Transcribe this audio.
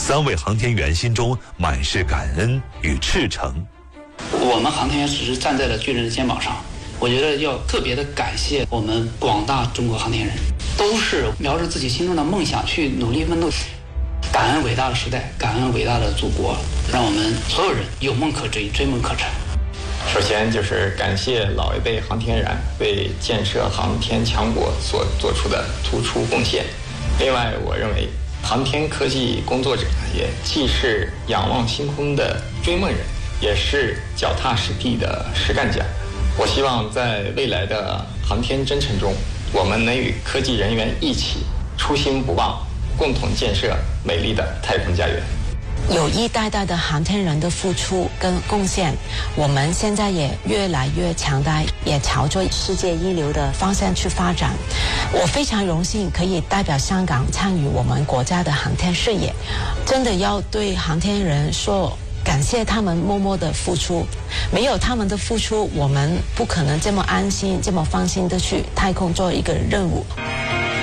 3位航天员心中满是感恩与赤诚。 我们航天员只是站在了巨人的肩膀上，我觉得要特别的感谢我们广大中国航天人，都是瞄着自己心中的梦想去努力奋斗。感恩伟大的时代，感恩伟大的祖国，让我们所有人有梦可追，追梦可成。 首先就是感谢老一辈航天员为建设航天强国所做出的突出贡献。另外，我认为航天科技工作者也既是仰望星空的追梦人，也是脚踏实地的实干家。我希望在未来的航天征程中，我们能与科技人员一起初心不忘，共同建设美丽的太空家园。 有一代代的航天人的付出跟贡献，我们现在也越来越强大，也朝着世界一流的方向去发展。我非常荣幸可以代表香港参与我们国家的航天事业，真的要对航天人说感谢他们默默的付出，没有他们的付出，我们不可能这么安心、这么放心的去太空做一个任务。